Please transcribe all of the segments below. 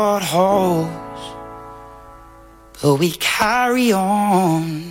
Holes, but we carry on.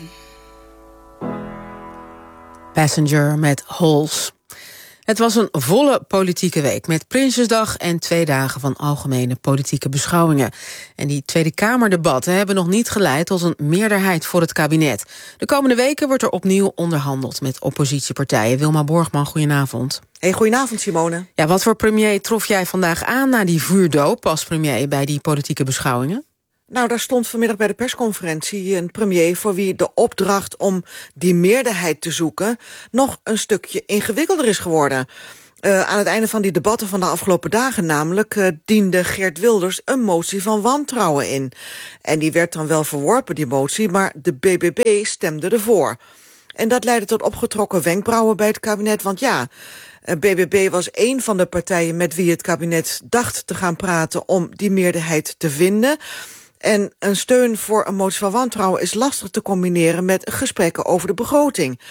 Passenger met Holes. Het was een volle politieke week met Prinsjesdag en 2 dagen van algemene politieke beschouwingen. En die Tweede Kamerdebatten hebben nog niet geleid tot een meerderheid voor het kabinet. De komende weken wordt er opnieuw onderhandeld met oppositiepartijen. Wilma Borgman, goedenavond. Hey, goedenavond, Simone. Ja, wat voor premier trof jij vandaag aan na die vuurdoop als premier bij die politieke beschouwingen? Nou, daar stond vanmiddag bij de persconferentie een premier voor wie de opdracht om die meerderheid te zoeken nog een stukje ingewikkelder is geworden. Aan het einde van die debatten van de afgelopen dagen namelijk diende Geert Wilders een motie van wantrouwen in. En die werd dan wel verworpen, die motie, maar de BBB stemde ervoor. En dat leidde tot opgetrokken wenkbrauwen bij het kabinet, want ja, BBB was een van de partijen met wie het kabinet dacht te gaan praten om die meerderheid te vinden. En een steun voor een motie van wantrouwen is lastig te combineren met gesprekken over de begroting.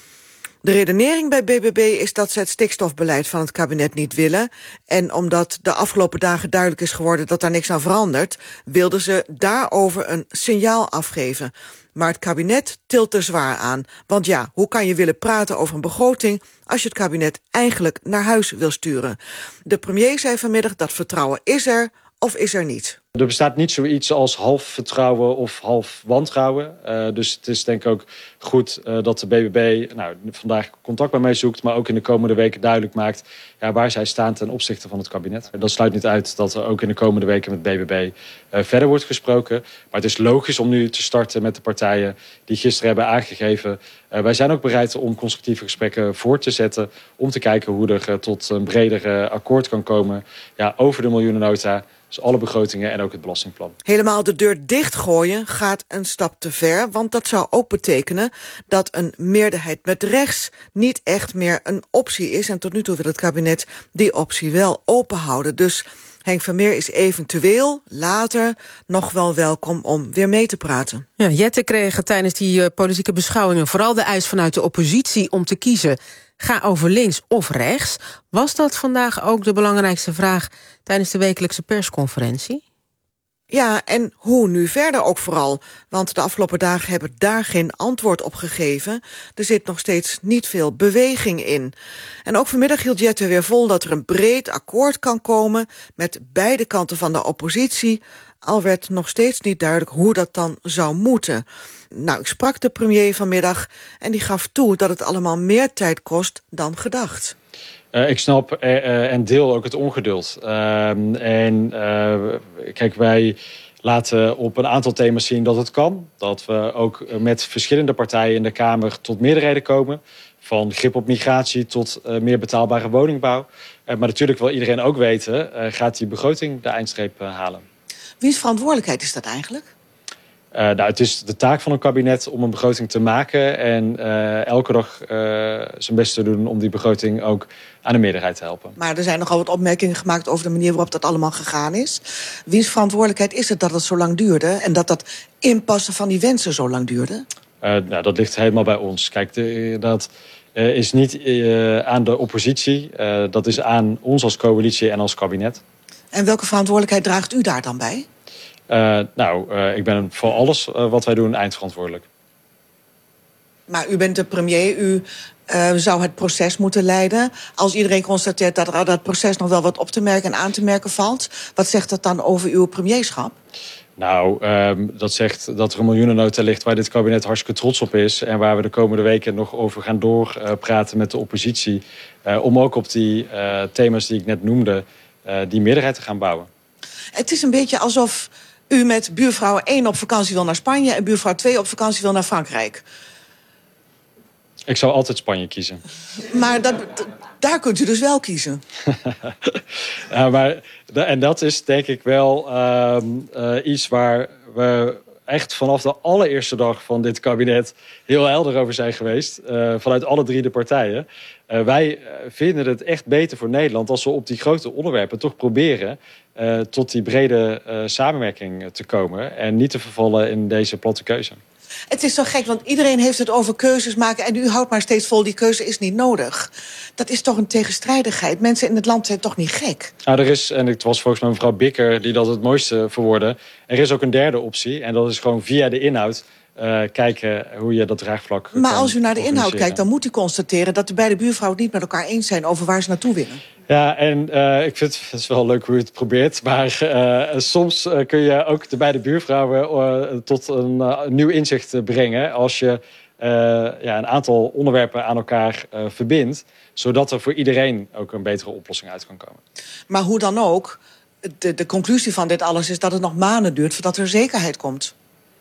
De redenering bij BBB is dat ze het stikstofbeleid van het kabinet niet willen. En omdat de afgelopen dagen duidelijk is geworden dat daar niks aan verandert, wilden ze daarover een signaal afgeven. Maar het kabinet tilt er zwaar aan. Want ja, hoe kan je willen praten over een begroting als je het kabinet eigenlijk naar huis wil sturen? De premier zei vanmiddag dat vertrouwen is er of is er niet. Er bestaat niet zoiets als half vertrouwen of half wantrouwen. Dus het is denk ik ook goed dat de BBB vandaag contact met mij zoekt, maar ook in de komende weken duidelijk maakt waar zij staan ten opzichte van het kabinet. Dat sluit niet uit dat er ook in de komende weken met BBB verder wordt gesproken. Maar het is logisch om nu te starten met de partijen die gisteren hebben aangegeven. Wij zijn ook bereid om constructieve gesprekken voort te zetten, om te kijken hoe er tot een breder akkoord kan komen over de miljoenennota. Dus alle begrotingen en ook het belastingplan. Helemaal de deur dichtgooien gaat een stap te ver, want dat zou ook betekenen dat een meerderheid met rechts niet echt meer een optie is. En tot nu toe wil het kabinet die optie wel openhouden. Dus Henk Vermeer is eventueel later nog wel welkom om weer mee te praten. Ja, Jette kreeg tijdens die politieke beschouwingen vooral de eis vanuit de oppositie om te kiezen: ga over links of rechts. Was dat vandaag ook de belangrijkste vraag tijdens de wekelijkse persconferentie? Ja, en hoe nu verder ook vooral. Want de afgelopen dagen hebben daar geen antwoord op gegeven. Er zit nog steeds niet veel beweging in. En ook vanmiddag hield Jette weer vol dat er een breed akkoord kan komen met beide kanten van de oppositie. Al werd nog steeds niet duidelijk hoe dat dan zou moeten. Nou, ik sprak de premier vanmiddag en die gaf toe dat het allemaal meer tijd kost dan gedacht. Ik snap en deel ook het ongeduld. Kijk, wij laten op een aantal thema's zien dat het kan. Dat we ook met verschillende partijen in de Kamer tot meerderheden komen. Van grip op migratie tot meer betaalbare woningbouw. Maar natuurlijk wil iedereen ook weten, gaat die begroting de eindstreep halen? Wiens verantwoordelijkheid is dat eigenlijk? Het is de taak van een kabinet om een begroting te maken en elke dag zijn best te doen om die begroting ook aan de meerderheid te helpen. Maar er zijn nogal wat opmerkingen gemaakt over de manier waarop dat allemaal gegaan is. Wiens verantwoordelijkheid is het dat het zo lang duurde en dat inpassen van die wensen zo lang duurde? Dat ligt helemaal bij ons. Kijk, dat is niet aan de oppositie. Dat is aan ons als coalitie en als kabinet. En welke verantwoordelijkheid draagt u daar dan bij? Ik ben voor alles wat wij doen eindverantwoordelijk. Maar u bent de premier, u zou het proces moeten leiden. Als iedereen constateert dat er dat proces nog wel wat op te merken en aan te merken valt, wat zegt dat dan over uw premierschap? Dat zegt dat er een miljoenennota ligt waar dit kabinet hartstikke trots op is en waar we de komende weken nog over gaan doorpraten met de oppositie. Om ook op die thema's die ik net noemde, die meerderheid te gaan bouwen. Het is een beetje alsof u met buurvrouw 1 op vakantie wil naar Spanje en buurvrouw 2 op vakantie wil naar Frankrijk. Ik zou altijd Spanje kiezen. Maar daar kunt u dus wel kiezen. En dat is denk ik wel iets waar we echt vanaf de allereerste dag van dit kabinet heel helder over zijn geweest. Vanuit alle 3 de partijen. Wij vinden het echt beter voor Nederland als we op die grote onderwerpen toch proberen tot die brede samenwerking te komen. En niet te vervallen in deze platte keuze. Het is zo gek, want iedereen heeft het over keuzes maken en u houdt maar steeds vol, die keuze is niet nodig. Dat is toch een tegenstrijdigheid? Mensen in het land zijn toch niet gek? Nou, er is, en het was volgens mij mevrouw Bikker die dat het mooiste verwoordde, er is ook een derde optie en dat is gewoon via de inhoud kijken hoe je dat draagvlak kan. Maar als u naar de inhoud kijkt, dan moet u constateren dat de beide buurvrouwen het niet met elkaar eens zijn over waar ze naartoe willen. Ja, en ik vind het wel leuk hoe u het probeert. Maar soms kun je ook de beide buurvrouwen tot een nieuw inzicht brengen als je een aantal onderwerpen aan elkaar verbindt, zodat er voor iedereen ook een betere oplossing uit kan komen. Maar hoe dan ook, de conclusie van dit alles is dat het nog maanden duurt voordat er zekerheid komt.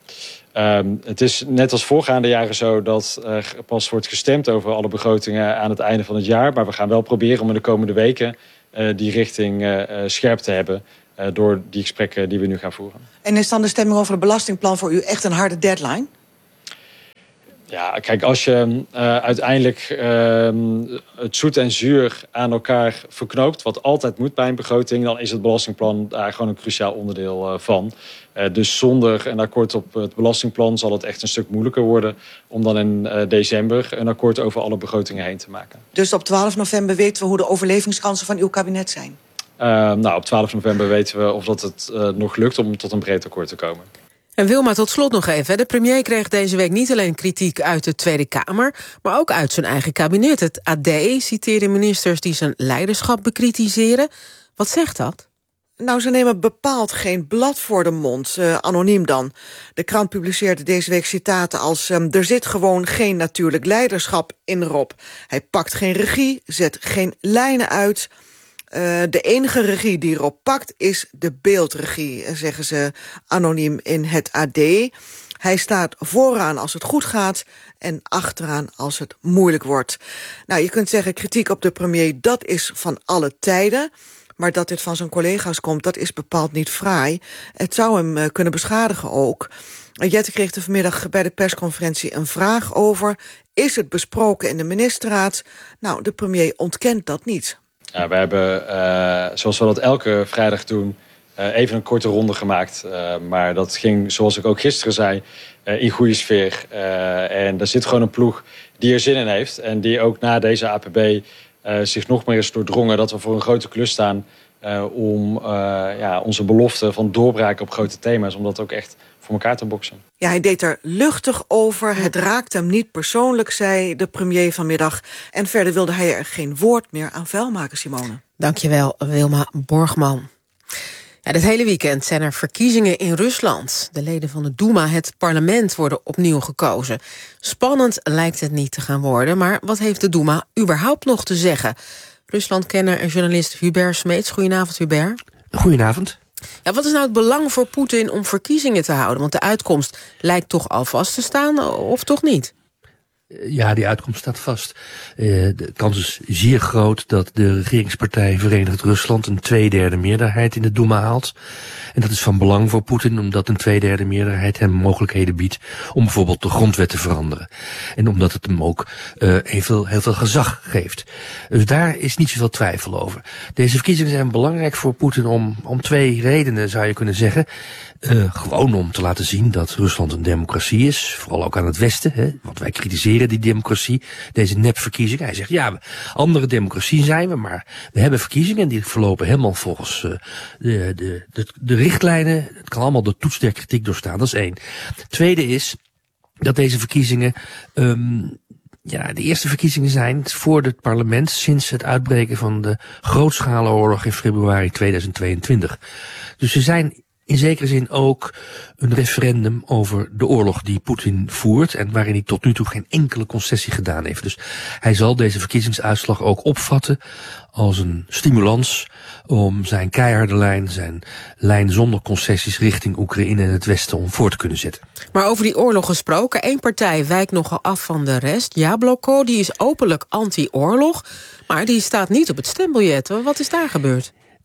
Het is net als voorgaande jaren zo dat pas wordt gestemd over alle begrotingen aan het einde van het jaar. Maar we gaan wel proberen om in de komende weken die richting scherp te hebben door die gesprekken die we nu gaan voeren. En is dan de stemming over het belastingplan voor u echt een harde deadline? Ja, kijk, als je uiteindelijk het zoet en zuur aan elkaar verknoopt, wat altijd moet bij een begroting, dan is het belastingplan daar gewoon een cruciaal onderdeel van. Dus zonder een akkoord op het belastingplan zal het echt een stuk moeilijker worden om dan in december een akkoord over alle begrotingen heen te maken. Dus op 12 november weten we hoe de overlevingskansen van uw kabinet zijn? Op 12 november weten we of dat het nog lukt om tot een breed akkoord te komen. En Wilma, tot slot nog even. De premier kreeg deze week niet alleen kritiek uit de Tweede Kamer, maar ook uit zijn eigen kabinet. Het AD citeerde ministers die zijn leiderschap bekritiseren. Wat zegt dat? Nou, ze nemen bepaald geen blad voor de mond, anoniem dan. De krant publiceerde deze week citaten als er zit gewoon geen natuurlijk leiderschap in Rob. Hij pakt geen regie, zet geen lijnen uit. De enige regie die Rob pakt is de beeldregie, zeggen ze anoniem in het AD. Hij staat vooraan als het goed gaat en achteraan als het moeilijk wordt. Nou, je kunt zeggen, kritiek op de premier, dat is van alle tijden. Maar dat dit van zijn collega's komt, dat is bepaald niet fraai. Het zou hem kunnen beschadigen ook. Jette kreeg er vanmiddag bij de persconferentie een vraag over. Is het besproken in de ministerraad? Nou, de premier ontkent dat niet. Ja, we hebben, zoals we dat elke vrijdag doen, even een korte ronde gemaakt. Maar dat ging, zoals ik ook gisteren zei, in goede sfeer. En daar zit gewoon een ploeg die er zin in heeft. En die ook na deze APB zich nog meer is doordrongen dat we voor een grote klus staan om onze belofte van doorbraken op grote thema's, om dat ook echt voor elkaar te boksen. Ja, hij deed er luchtig over. Het raakt hem niet persoonlijk, zei de premier vanmiddag. En verder wilde hij er geen woord meer aan vuil maken, Simone. Dankjewel, Wilma Borgman. Ja, dit hele weekend zijn er verkiezingen in Rusland. De leden van de Duma, het parlement, worden opnieuw gekozen. Spannend lijkt het niet te gaan worden, maar wat heeft de Duma überhaupt nog te zeggen? Ruslandkenner en journalist Hubert Smeets. Goedenavond, Hubert. Goedenavond. Ja, wat is nou het belang voor Poetin om verkiezingen te houden? Want de uitkomst lijkt toch al vast te staan, of toch niet? Ja, die uitkomst staat vast. De kans is zeer groot dat de regeringspartij Verenigd Rusland een 2/3 meerderheid in de Duma haalt. En dat is van belang voor Poetin, omdat een 2/3 meerderheid hem mogelijkheden biedt om bijvoorbeeld de grondwet te veranderen. En omdat het hem ook heel veel gezag geeft. Dus daar is niet zoveel twijfel over. Deze verkiezingen zijn belangrijk voor Poetin om 2 redenen, zou je kunnen zeggen. Gewoon om te laten zien dat Rusland een democratie is, vooral ook aan het Westen, hè, want wij kritiseren die democratie, deze nepverkiezingen. Hij zegt, ja, andere democratie zijn we, maar we hebben verkiezingen en die verlopen helemaal volgens de richtlijnen. Het kan allemaal de toets der kritiek doorstaan, dat is 1. Tweede is dat deze verkiezingen de eerste verkiezingen zijn voor het parlement sinds het uitbreken van de grootschalige oorlog in februari 2022. Dus ze zijn in zekere zin ook een referendum over de oorlog die Poetin voert en waarin hij tot nu toe geen enkele concessie gedaan heeft. Dus hij zal deze verkiezingsuitslag ook opvatten als een stimulans om zijn keiharde lijn, zijn lijn zonder concessies richting Oekraïne en het Westen om voor te kunnen zetten. Maar over die oorlog gesproken, 1 partij wijkt nogal af van de rest. Jabloko, die is openlijk anti-oorlog, maar die staat niet op het stembiljet. Wat is daar gebeurd?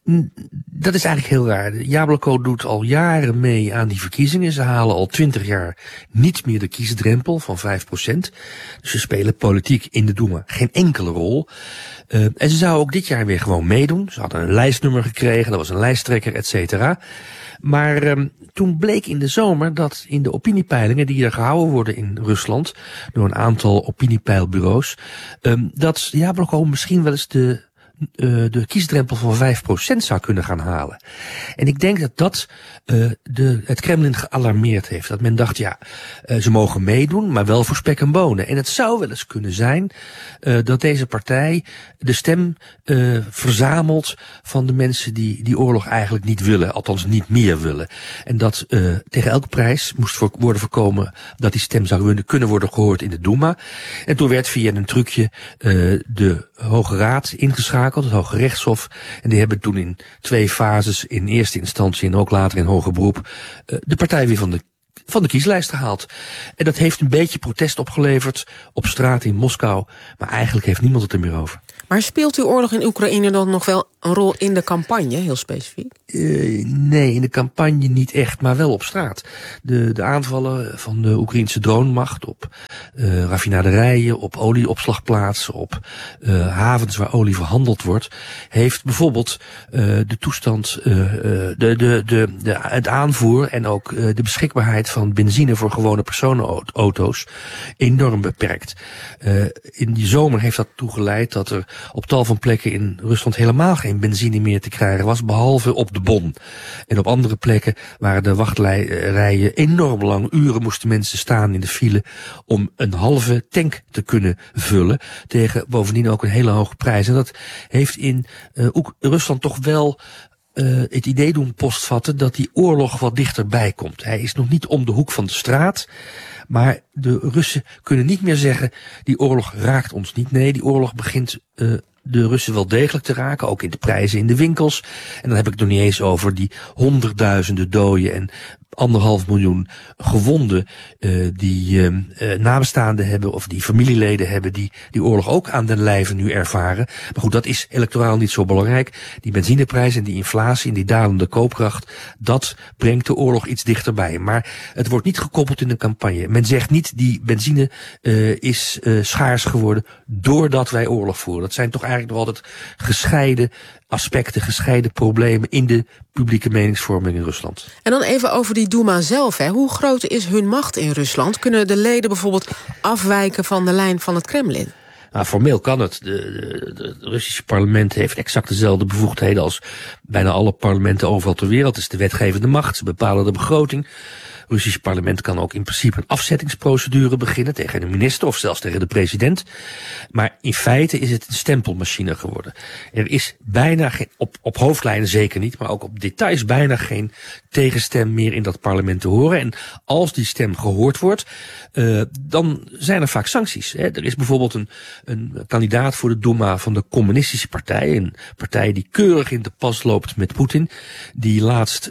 Dat is eigenlijk heel raar. Jabloko doet al jaren mee aan die verkiezingen. Ze halen al 20 jaar niet meer de kiesdrempel van 5%. Dus ze spelen politiek in de Duma geen enkele rol. En ze zouden ook dit jaar weer gewoon meedoen. Ze hadden een lijstnummer gekregen, dat was een lijsttrekker, et cetera. Maar toen bleek in de zomer dat in de opiniepeilingen die er gehouden worden in Rusland door een aantal opiniepeilbureaus, dat Jabloko misschien wel eens de kiesdrempel van 5% zou kunnen gaan halen. En ik denk dat het Kremlin gealarmeerd heeft. Dat men dacht, ze mogen meedoen, maar wel voor spek en bonen. En het zou wel eens kunnen zijn dat deze partij de stem verzamelt van de mensen die oorlog eigenlijk niet willen, althans niet meer willen. En dat tegen elke prijs moest worden voorkomen dat die stem zou kunnen worden gehoord in de Duma. En toen werd via een trucje de Hoge Raad ingeschakeld, het Hoge Rechtshof. En die hebben toen in 2 fases, in eerste instantie en ook later in hoger beroep, de partij weer van de kieslijst gehaald. En dat heeft een beetje protest opgeleverd op straat in Moskou. Maar eigenlijk heeft niemand het er meer over. Maar speelt die oorlog in Oekraïne dan nog wel een rol in de campagne, heel specifiek? Nee, in de campagne niet echt, maar wel op straat. De aanvallen van de Oekraïnse dronemacht op raffinaderijen, op olieopslagplaatsen, op havens waar olie verhandeld wordt, heeft bijvoorbeeld de toestand, het aanvoer en ook de beschikbaarheid van benzine voor gewone personenauto's enorm beperkt. In die zomer heeft dat toegeleid dat er op tal van plekken in Rusland helemaal geen benzine meer te krijgen was, behalve op de Bon. En op andere plekken waren de wachtrijen enorm lang. Uren moesten mensen staan in de file om een halve tank te kunnen vullen, tegen bovendien ook een hele hoge prijs. En dat heeft in Rusland toch wel het idee doen postvatten dat die oorlog wat dichterbij komt. Hij is nog niet om de hoek van de straat, maar de Russen kunnen niet meer zeggen, die oorlog raakt ons niet. Nee, die oorlog begint de Russen wel degelijk te raken, ook in de prijzen in de winkels. En dan heb ik het nog niet eens over die honderdduizenden doden en 1,5 miljoen gewonden die nabestaanden hebben of die familieleden hebben die oorlog ook aan den lijve nu ervaren. Maar goed, dat is electoraal niet zo belangrijk. Die benzineprijs en die inflatie en die dalende koopkracht, dat brengt de oorlog iets dichterbij. Maar het wordt niet gekoppeld in de campagne. Men zegt niet die benzine is schaars geworden doordat wij oorlog voeren. Dat zijn toch eigenlijk nog altijd gescheiden aspecten, gescheiden problemen in de publieke meningsvorming in Rusland. En dan even over die Duma zelf. Hoe groot is hun macht in Rusland? Kunnen de leden bijvoorbeeld afwijken van de lijn van het Kremlin? Nou, formeel kan het. Het Russische parlement heeft exact dezelfde bevoegdheden als bijna alle parlementen overal ter wereld. Het is de wetgevende macht, ze bepalen de begroting. Het Russische parlement kan ook in principe een afzettingsprocedure beginnen tegen een minister of zelfs tegen de president. Maar in feite is het een stempelmachine geworden. Er is bijna geen, op hoofdlijnen zeker niet, maar ook op details bijna geen tegenstem meer in dat parlement te horen. En als die stem gehoord wordt, dan zijn er vaak sancties. Er is bijvoorbeeld een kandidaat voor de Duma van de communistische partij, een partij die keurig in de pas loopt met Poetin, die laatst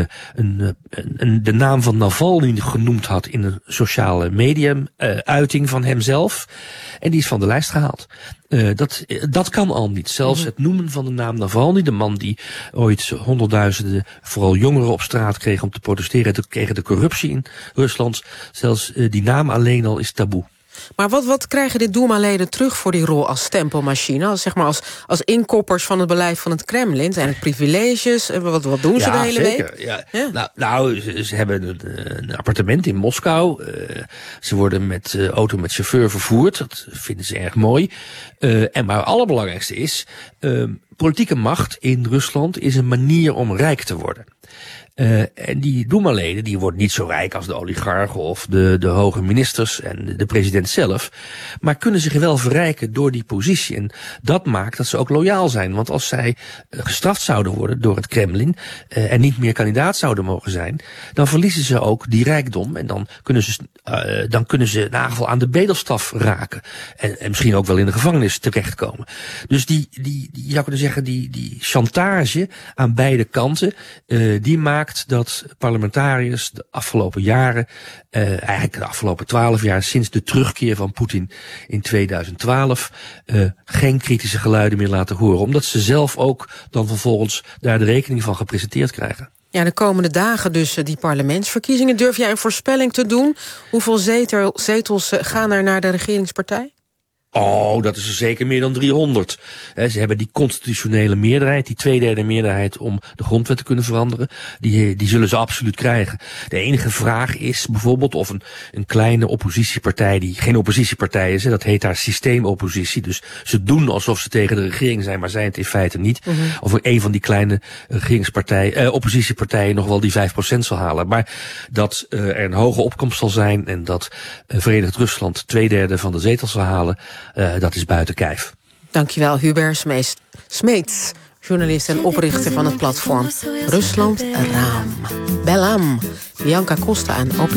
de naam van Navalny genoemd had in een sociale medium uiting van hemzelf. En die is van de lijst gehaald. Dat kan al niet. Zelfs het noemen van de naam Navalny, de man die ooit honderdduizenden, vooral jongeren op straat kreeg om te protesteren tegen de corruptie in Rusland. Zelfs die naam alleen al is taboe. Maar wat krijgen de Duma-leden terug voor die rol als stempelmachine? Zeg maar als inkoppers van het beleid van het Kremlin? Zijn het privileges? Wat doen ze de hele week? Ja. Nou, ze hebben een appartement in Moskou. Ze worden met auto met chauffeur vervoerd. Dat vinden ze erg mooi. Maar het allerbelangrijkste is, politieke macht in Rusland is een manier om rijk te worden. En die Duma-leden die worden niet zo rijk als de oligarchen of de hoge ministers en de president zelf, maar kunnen zich wel verrijken door die positie. En dat maakt dat ze ook loyaal zijn. Want als zij gestraft zouden worden door het Kremlin en niet meer kandidaat zouden mogen zijn, dan verliezen ze ook die rijkdom en dan kunnen ze in ieder geval aan de bedelstaf raken. En misschien ook wel in de gevangenis terechtkomen. Dus je zou kunnen zeggen, die chantage aan beide kanten, die maakt dat parlementariërs de afgelopen jaren, eigenlijk de afgelopen 12 jaar, sinds de terugkeer van Poetin in 2012, geen kritische geluiden meer laten horen. Omdat ze zelf ook dan vervolgens daar de rekening van gepresenteerd krijgen. Ja, de komende dagen dus die parlementsverkiezingen. Durf jij een voorspelling te doen? Hoeveel zetels gaan er naar de regeringspartij? Oh, dat is er zeker meer dan 300. Ze hebben die constitutionele meerderheid, die 2/3 meerderheid om de grondwet te kunnen veranderen. Die zullen ze absoluut krijgen. De enige vraag is bijvoorbeeld of een kleine oppositiepartij, die geen oppositiepartij is, dat heet daar systeemoppositie. Dus ze doen alsof ze tegen de regering zijn, maar zijn het in feite niet. Mm-hmm. Of een van die kleine oppositiepartijen nog wel die 5% zal halen. Maar dat er een hoge opkomst zal zijn en dat Verenigd Rusland 2/3 van de zetels zal halen, dat is buiten kijf. Dankjewel, Hubert Smeets, journalist en oprichter van het platform Rusland Raam. Belam, Bianca Costa en Opie.